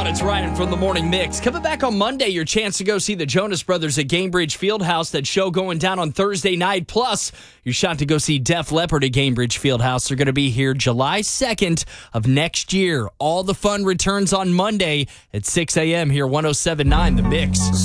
on? It's Ryan from the Morning Mix. Coming back on Monday, your chance to go see the Jonas Brothers at Gainbridge Fieldhouse. That show going down on Thursday night. Plus, your shot to go see Def Leppard at Gainbridge Fieldhouse. They're going to be here July 2nd of next year. All the fun returns on Monday at 6 a.m. here, 107.9 The Mix.